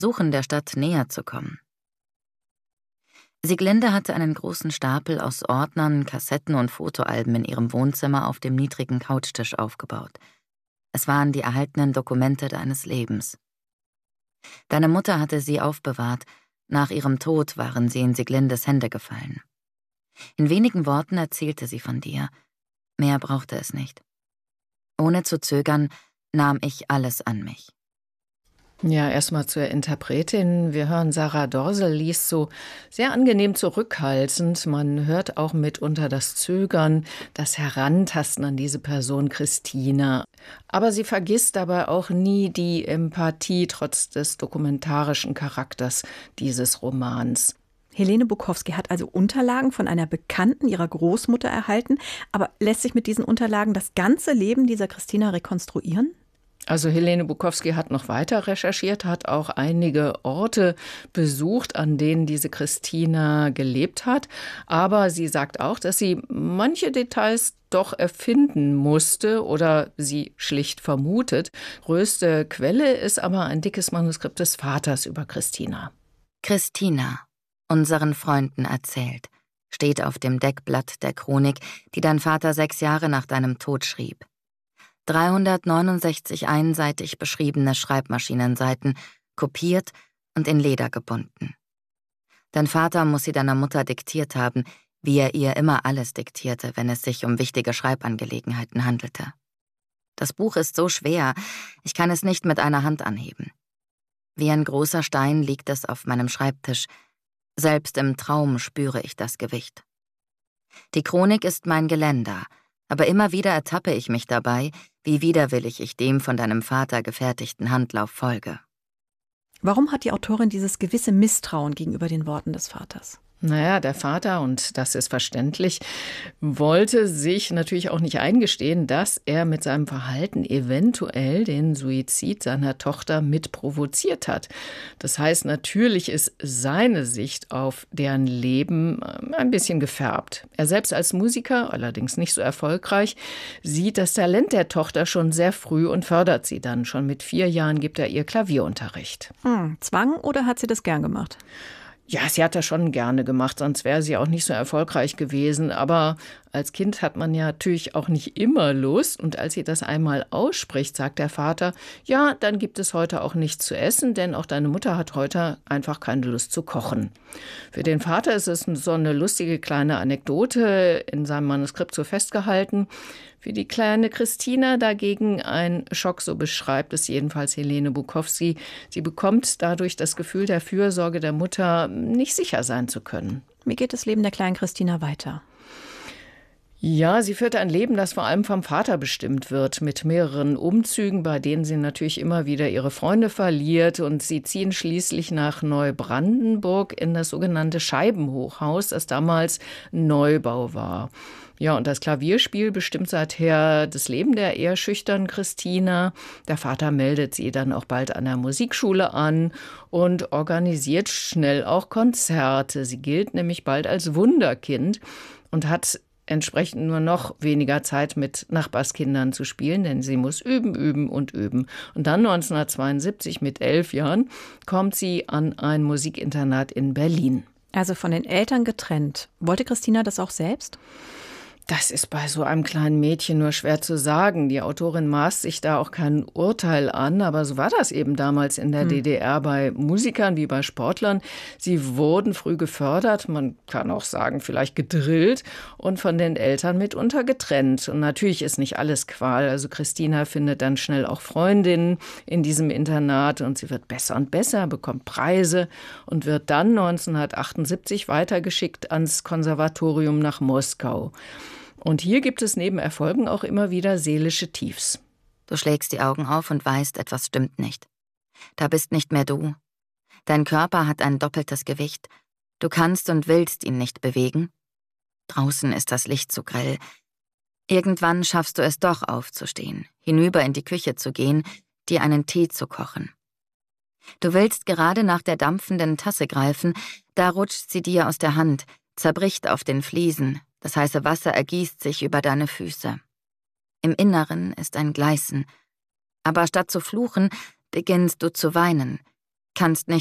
suchen, der Stadt näher zu kommen. Sieglinde hatte einen großen Stapel aus Ordnern, Kassetten und Fotoalben in ihrem Wohnzimmer auf dem niedrigen Couchtisch aufgebaut. Es waren die erhaltenen Dokumente deines Lebens. Deine Mutter hatte sie aufbewahrt, nach ihrem Tod waren sie in Sieglindes Hände gefallen. In wenigen Worten erzählte sie von dir. Mehr brauchte es nicht. Ohne zu zögern, nahm ich alles an mich. Ja, erstmal zur Interpretin. Wir hören, Sarah Dorsel liest so sehr angenehm zurückhaltend. Man hört auch mitunter das Zögern, das Herantasten an diese Person Christina. Aber sie vergisst dabei auch nie die Empathie trotz des dokumentarischen Charakters dieses Romans. Helene Bukowski hat also Unterlagen von einer Bekannten ihrer Großmutter erhalten. Aber lässt sich mit diesen Unterlagen das ganze Leben dieser Christina rekonstruieren? Also Helene Bukowski hat noch weiter recherchiert, hat auch einige Orte besucht, an denen diese Christina gelebt hat. Aber sie sagt auch, dass sie manche Details doch erfinden musste oder sie schlicht vermutet. Größte Quelle ist aber ein dickes Manuskript des Vaters über Christina. Christina, unseren Freunden erzählt, steht auf dem Deckblatt der Chronik, die dein Vater 6 Jahre nach deinem Tod schrieb. 369 einseitig beschriebene Schreibmaschinenseiten, kopiert und in Leder gebunden. Dein Vater muss sie deiner Mutter diktiert haben, wie er ihr immer alles diktierte, wenn es sich um wichtige Schreibangelegenheiten handelte. Das Buch ist so schwer, ich kann es nicht mit einer Hand anheben. Wie ein großer Stein liegt es auf meinem Schreibtisch. Selbst im Traum spüre ich das Gewicht. Die Chronik ist mein Geländer, aber immer wieder ertappe ich mich dabei, wie widerwillig ich dem von deinem Vater gefertigten Handlauf folge. Warum hat die Autorin dieses gewisse Misstrauen gegenüber den Worten des Vaters? Naja, der Vater, und das ist verständlich, wollte sich natürlich auch nicht eingestehen, dass er mit seinem Verhalten eventuell den Suizid seiner Tochter mit provoziert hat. Das heißt, natürlich ist seine Sicht auf deren Leben ein bisschen gefärbt. Er selbst als Musiker, allerdings nicht so erfolgreich, sieht das Talent der Tochter schon sehr früh und fördert sie dann. Schon mit 4 Jahren gibt er ihr Klavierunterricht. Zwang oder hat sie das gern gemacht? Ja, sie hat das schon gerne gemacht, sonst wäre sie auch nicht so erfolgreich gewesen. Aber als Kind hat man ja natürlich auch nicht immer Lust. Und als sie das einmal ausspricht, sagt der Vater, ja, dann gibt es heute auch nichts zu essen, denn auch deine Mutter hat heute einfach keine Lust zu kochen. Für den Vater ist es so eine lustige kleine Anekdote in seinem Manuskript so festgehalten. Für die kleine Christina dagegen ein Schock, so beschreibt es jedenfalls Helene Bukowski. Sie bekommt dadurch das Gefühl der Fürsorge der Mutter, nicht sicher sein zu können. Wie geht das Leben der kleinen Christina weiter? Ja, sie führt ein Leben, das vor allem vom Vater bestimmt wird, mit mehreren Umzügen, bei denen sie natürlich immer wieder ihre Freunde verliert. Und sie ziehen schließlich nach Neubrandenburg in das sogenannte Scheibenhochhaus, das damals Neubau war. Ja, und das Klavierspiel bestimmt seither das Leben der eher schüchternen Christina. Der Vater meldet sie dann auch bald an der Musikschule an und organisiert schnell auch Konzerte. Sie gilt nämlich bald als Wunderkind und hat entsprechend nur noch weniger Zeit mit Nachbarskindern zu spielen, denn sie muss üben, üben und üben. Und dann 1972 mit 11 Jahren kommt sie an ein Musikinternat in Berlin. Also von den Eltern getrennt. Wollte Christina das auch selbst? Das ist bei so einem kleinen Mädchen nur schwer zu sagen. Die Autorin maßt sich da auch kein Urteil an, aber so war das eben damals in der DDR bei Musikern wie bei Sportlern. Sie wurden früh gefördert, man kann auch sagen, vielleicht gedrillt und von den Eltern mitunter getrennt. Und natürlich ist nicht alles Qual. Also Christina findet dann schnell auch Freundinnen in diesem Internat und sie wird besser und besser, bekommt Preise und wird dann 1978 weitergeschickt ans Konservatorium nach Moskau. Und hier gibt es neben Erfolgen auch immer wieder seelische Tiefs. Du schlägst die Augen auf und weißt, etwas stimmt nicht. Da bist nicht mehr du. Dein Körper hat ein doppeltes Gewicht. Du kannst und willst ihn nicht bewegen. Draußen ist das Licht zu grell. Irgendwann schaffst du es doch aufzustehen, hinüber in die Küche zu gehen, dir einen Tee zu kochen. Du willst gerade nach der dampfenden Tasse greifen, da rutscht sie dir aus der Hand, zerbricht auf den Fliesen. Das heiße Wasser ergießt sich über deine Füße. Im Inneren ist ein Gleißen. Aber statt zu fluchen, beginnst du zu weinen. kannst nicht